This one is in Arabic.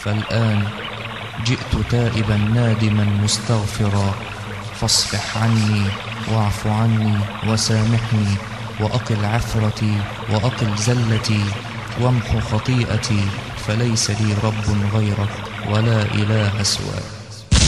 فالآن جئت تائبا نادما مستغفرا، فاصفح عني واعف عني وسامحني، وأقل عثرتي وأقل زلتي، وامح خطيئتي، فليس لي رب غيرك ولا إله سواك.